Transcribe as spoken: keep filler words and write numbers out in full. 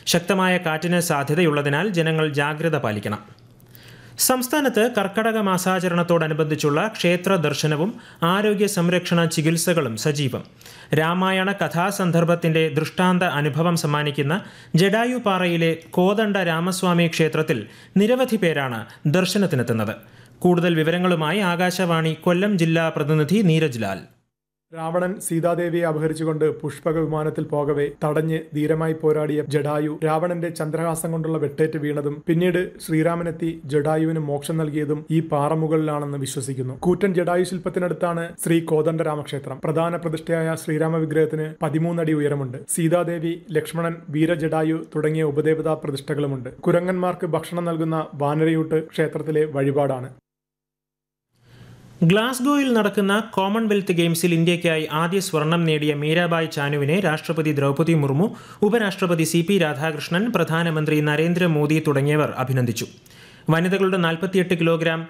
ശക്തമായ കാറ്റിന് സാധ്യതയുള്ളതിനാൽ ജനങ്ങൾ ജാഗ്രത പാലിക്കണം. സംസ്ഥാനത്ത് കർക്കടക മാസാചരണത്തോടനുബന്ധിച്ചുള്ള ക്ഷേത്ര ദർശനവും ആരോഗ്യ സംരക്ഷണ ചികിത്സകളും സജീവം. രാമായണ കഥാസന്ദർഭത്തിന്റെ ദൃഷ്ടാന്ത അനുഭവം സമ്മാനിക്കുന്ന ജഡായുപാറയിലെ കോദണ്ഡ രാമസ്വാമി ക്ഷേത്രത്തിൽ നിരവധി പേരാണ് ദർശനത്തിനെത്തുന്നത്. കൂടുതൽ വിവരങ്ങളുമായി ആകാശവാണി കൊല്ലം ജില്ലാ പ്രതിനിധി നീരജ് ലാൽ. രാവണൻ സീതാദേവിയെ അപഹരിച്ചുകൊണ്ട് പുഷ്പക വിമാനത്തിൽ പോകവെ തടഞ്ഞ് ധീരമായി പോരാടിയ ജഡായു രാവണന്റെ ചന്ദ്രഹാസം കൊണ്ടുള്ള വെട്ടേറ്റ് വീണതും പിന്നീട് ശ്രീരാമനെത്തി ജഡായുവിന് മോക്ഷം നൽകിയതും ഈ പാറമുകളിലാണെന്ന് വിശ്വസിക്കുന്നു. കൂറ്റൻ ജഡായു ശില്പത്തിനടുത്താണ് ശ്രീ കോദണ്ഡ രാമക്ഷേത്രം. പ്രധാന പ്രതിഷ്ഠയായ ശ്രീരാമ വിഗ്രഹത്തിന് പതിമൂന്നടി ഉയരമുണ്ട്. സീതാദേവി, ലക്ഷ്മണൻ, വീരജഡായു തുടങ്ങിയ ഉപദേവതാ പ്രതിഷ്ഠകളുമുണ്ട്. കുരങ്ങന്മാർക്ക് ഭക്ഷണം നൽകുന്ന വാനരയൂട്ട് ക്ഷേത്രത്തിലെ വഴിപാടാണ്. ഗ്ലാസ്ഗോയിൽ നടക്കുന്ന കോമൺവെൽത്ത് ഗെയിംസിൽ ഇന്ത്യയ്ക്കായി ആദ്യ സ്വർണം നേടിയ മീരാബായ് ചാനുവിനെ രാഷ്ട്രപതി ദ്രൗപദി മുർമു, ഉപരാഷ്ട്രപതി സി പി രാധാകൃഷ്ണൻ, പ്രധാനമന്ത്രി നരേന്ദ്രമോദി തുടങ്ങിയവർ അഭിനന്ദിച്ചു. വനിതകളുടെ നാൽപ്പത്തിയെട്ട് കിലോഗ്രാം